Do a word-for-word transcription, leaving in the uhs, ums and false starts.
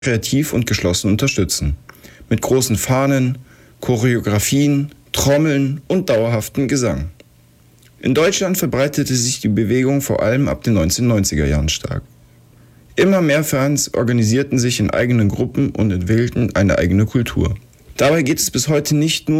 kreativ und geschlossen unterstützen. Mit großen Fahnen, Choreografien, Trommeln und dauerhaftem Gesang. In Deutschland verbreitete sich die Bewegung vor allem ab den neunzehnhundertneunziger Jahren stark. Immer mehr Fans organisierten sich in eigenen Gruppen und entwickelten eine eigene Kultur. Dabei geht es bis heute nicht nur